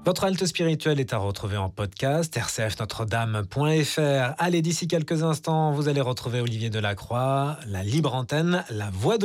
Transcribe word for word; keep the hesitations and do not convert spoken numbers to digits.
Votre halte spirituelle est à retrouver en podcast, r c f notre dame point f r. Allez, d'ici quelques instants, vous allez retrouver Olivier Delacroix, la libre antenne, la voix de